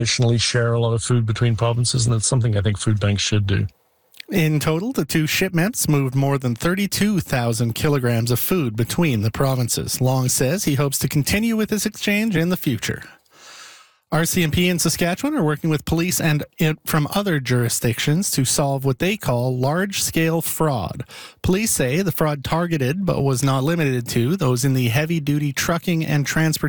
traditionally share a lot of food between provinces, and it's something I think food banks should do. In total, the two shipments moved more than 32,000 kilograms of food between the provinces. Long says he hopes to continue with this exchange in the future. RCMP in Saskatchewan are working with police and from other jurisdictions to solve what they call large-scale fraud. Police say the fraud targeted, but was not limited to, those in the heavy-duty trucking and transportation